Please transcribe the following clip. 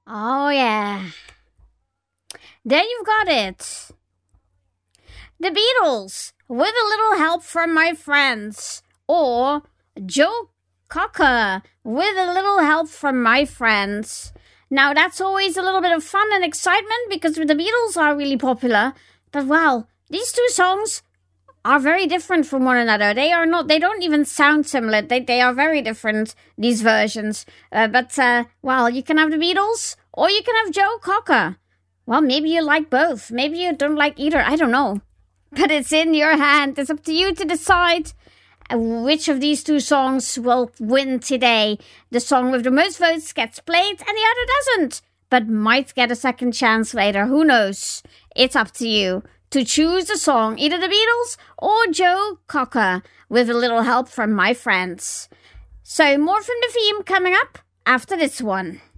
Oh, yeah. There you've got it. The Beatles, with a little help from my friends. Or Joe Cocker, with a little help from my friends. Now, that's always a little bit of fun and excitement because the Beatles are really popular. But, wow, these two songs are very different from one another. They don't even sound similar. They are very different, these versions. Well, you can have the Beatles or you can have Joe Cocker. Well, maybe you like both. Maybe you don't like either. I don't know. But it's in your hand. It's up to you to decide which of these two songs will win today. The song with the most votes gets played and the other doesn't, but might get a second chance later. Who knows? It's up to you to choose a song, either the Beatles or Joe Cocker, with a little help from my friends. So more from the theme coming up after this one.